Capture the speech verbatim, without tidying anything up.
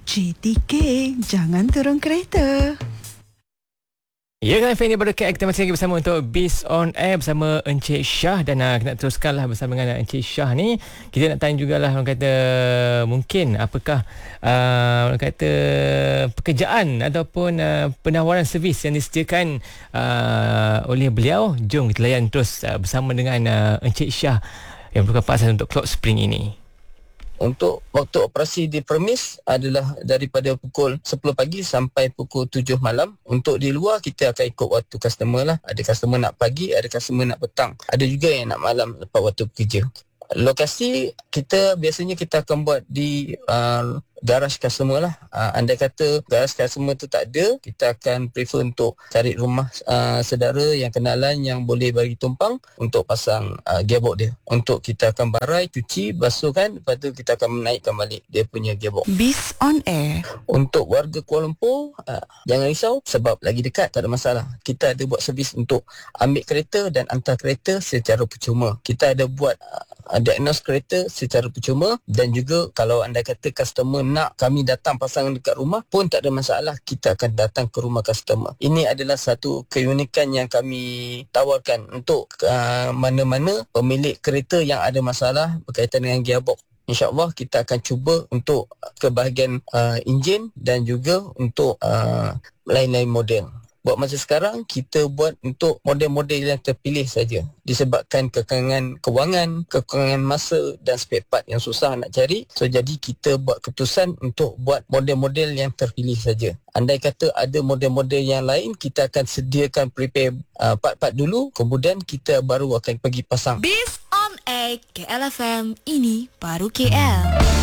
J T K, jangan turun kereta. Ya kan, Fanny pada K, kita masih lagi bersama untuk Biz on Air bersama Encik Syah. Dan uh, kita nak teruskanlah bersama dengan Encik Syah ni. Kita nak tanya jugalah, orang kata mungkin apakah uh, orang kata pekerjaan ataupun uh, penawaran servis yang disediakan uh, oleh beliau. Jom kita layan terus uh, bersama dengan uh, Encik Syah yang merupakan paksa untuk Cloud Spring ini. Untuk waktu operasi di premis adalah daripada pukul sepuluh pagi sampai pukul tujuh malam. Untuk di luar kita akan ikut waktu customer lah. Ada customer nak pagi, ada customer nak petang. Ada juga yang nak malam lepas waktu bekerja. Lokasi kita biasanya kita akan buat di uh, garaj customer lah. uh, Andai kata garaj customer tu tak ada, kita akan prefer untuk cari rumah uh, saudara yang kenalan yang boleh bagi tumpang untuk pasang uh, gearbox dia. Untuk kita akan barai, cuci, basuhkan, lepas tu kita akan menaikkan balik dia punya gearbox. Biz on Air. Untuk warga Kuala Lumpur, uh, jangan risau sebab lagi dekat, tak ada masalah. Kita ada buat servis untuk ambil kereta dan hantar kereta secara percuma. Kita ada buat uh, diagnose kereta secara percuma, dan juga kalau anda kata customer nak kami datang pasang dekat rumah pun tak ada masalah, kita akan datang ke rumah customer. Ini adalah satu keunikan yang kami tawarkan untuk uh, mana-mana pemilik kereta yang ada masalah berkaitan dengan gearbox. InsyaAllah kita akan cuba untuk ke bahagian uh, enjin dan juga untuk uh, lain-lain model. Buat masa sekarang, kita buat untuk model-model yang terpilih saja. Disebabkan kekangan kewangan, kekangan masa dan spare part yang susah nak cari. So, jadi kita buat keputusan untuk buat model-model yang terpilih saja. Andai kata ada model-model yang lain, kita akan sediakan prepare uh, part-part dulu. Kemudian kita baru akan pergi pasang. Biz on Air K L F M, ini baru K L.